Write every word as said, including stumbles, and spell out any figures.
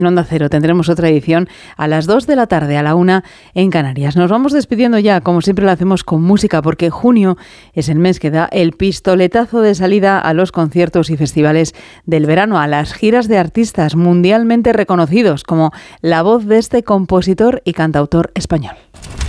En Onda Cero tendremos otra edición a las dos de la tarde, a la una en Canarias. Nos vamos despidiendo ya, como siempre lo hacemos con música, porque junio es el mes que da el pistoletazo de salida a los conciertos y festivales del verano, a las giras de artistas mundialmente reconocidos, como la voz de este compositor y cantautor español.